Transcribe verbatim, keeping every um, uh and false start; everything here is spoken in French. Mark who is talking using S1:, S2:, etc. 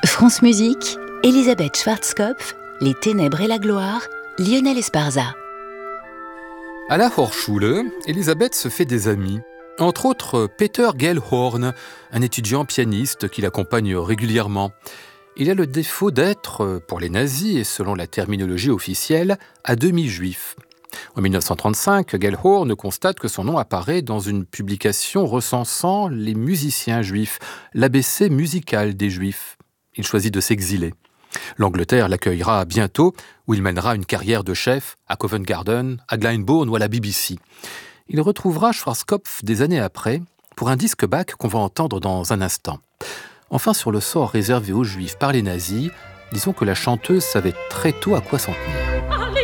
S1: France Musique, Elisabeth Schwarzkopf, Les Ténèbres et la Gloire, Lionel Esparza.
S2: À la Hochschule, Elisabeth se fait des amis. Entre autres, Peter Gellhorn, un étudiant pianiste qui l'accompagne régulièrement. Il a le défaut d'être, pour les nazis et selon la terminologie officielle, à demi juif. En dix-neuf cent trente-cinq, Gellhorn constate que son nom apparaît dans une publication recensant les musiciens juifs, l'A B C musical des juifs. Il choisit de s'exiler. L'Angleterre l'accueillera bientôt, où il mènera une carrière de chef à Covent Garden, à Glyndebourne ou à la B B C. Il retrouvera Schwarzkopf des années après pour un disque Bach qu'on va entendre dans un instant. Enfin, sur le sort réservé aux juifs par les nazis, disons que la chanteuse savait très tôt à quoi s'en tenir.